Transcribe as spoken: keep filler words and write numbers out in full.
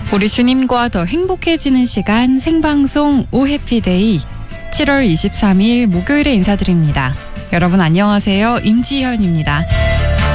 우리 주님과 더 행복해지는 시간 생방송 오 해피데이 칠월 이십삼일 목요일에 인사드립니다. 여러분 안녕하세요. 임지현입니다.